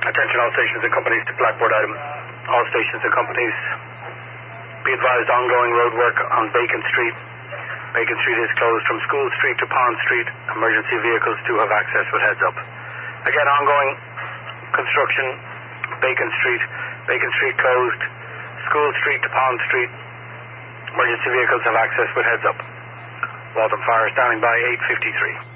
Attention all stations and companies to blackboard item. All stations and companies, be advised ongoing road work on Bacon Street. Bacon Street is closed from School Street to Pond Street. Emergency vehicles do have access with heads up. Again, ongoing construction, Bacon Street. Bacon Street closed. School Street to Pond Street. Emergency vehicles have access with heads up. Waltham Fire standing by 8:53.